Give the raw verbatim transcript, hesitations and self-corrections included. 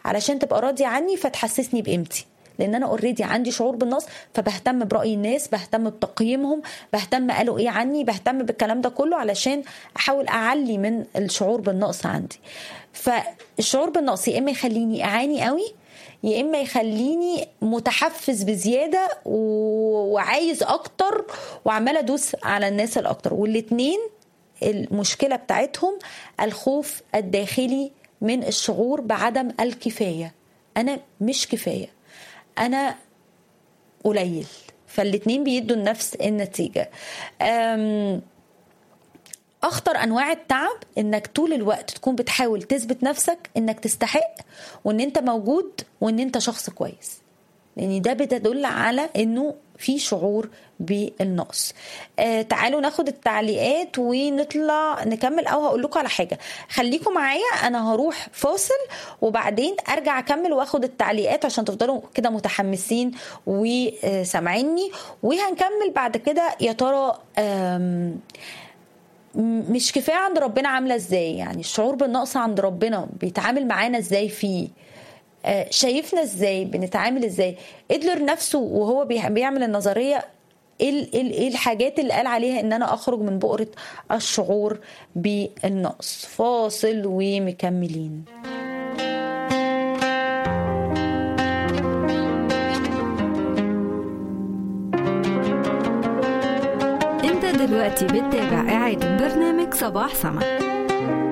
علشان تبقى راضي عني فتحسسني بقيمتي، لان انا اوريدي عندي شعور بالنقص، فبهتم برأي الناس، بهتم بتقييمهم، بهتم قالوا ايه عني، بهتم بالكلام ده كله علشان احاول اعلي من الشعور بالنقص عندي. فالشعور بالنقص يا اما يخليني اعاني قوي، يا اما يخليني متحفز بزياده وعايز اكتر وعماله ادوس على الناس الاكتر. والاتنين المشكله بتاعتهم الخوف الداخلي من الشعور بعدم الكفايه. انا مش كفايه، انا قليل. فالاتنين بيدوا نفس النتيجه. اخطر انواع التعب انك طول الوقت تكون بتحاول تثبت نفسك انك تستحق وان انت موجود وان انت شخص كويس، لان ده بتدل على انه في شعور بالنقص. آه تعالوا ناخد التعليقات ونطلع نكمل، او هقول لكم على حاجه، خليكم معايا انا هروح فاصل وبعدين ارجع اكمل واخد التعليقات عشان تفضلوا كده متحمسين وسامعيني، وهنكمل بعد كده. يا ترى مش كفاية عند ربنا عاملة ازاي؟ يعني الشعور بالنقص عند ربنا بيتعامل معانا ازاي فيه؟ آه شايفنا ازاي؟ بنتعامل ازاي؟ إدلر نفسه وهو بيعمل النظرية ايه ايه الحاجات اللي قال عليها ان انا اخرج من بؤرة الشعور بالنقص. فاصل ومكملين. دلوقتي بتتابع إعادة برنامج صباح سما.